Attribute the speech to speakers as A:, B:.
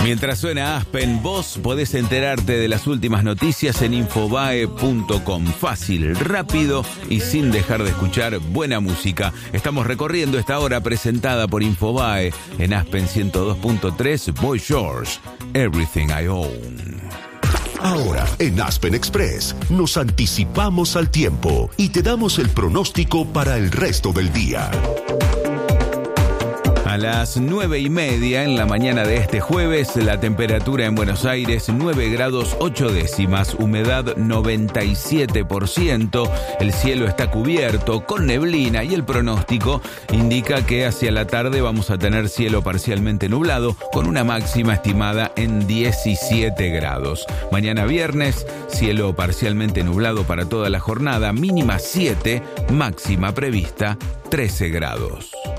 A: Mientras suena Aspen, vos podés enterarte de las últimas noticias en infobae.com. Fácil, rápido y sin dejar de escuchar buena música. Estamos recorriendo esta hora presentada por Infobae en Aspen 102.3, Boy George, Everything I Own.
B: Ahora, en Aspen Express, nos anticipamos al tiempo y te damos el pronóstico para el resto del día.
A: A las 9:30 en la mañana de este jueves, la temperatura en Buenos Aires 9 grados 8 décimas, humedad 97%, el cielo está cubierto con neblina y el pronóstico indica que hacia la tarde vamos a tener cielo parcialmente nublado con una máxima estimada en 17 grados. Mañana viernes, cielo parcialmente nublado para toda la jornada, mínima 7, máxima prevista 13 grados.